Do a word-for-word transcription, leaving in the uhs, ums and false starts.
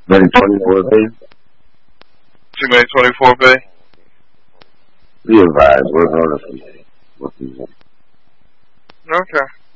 Many twenty-four B? Too many twenty-four B? Be advised, we're honest. Okay.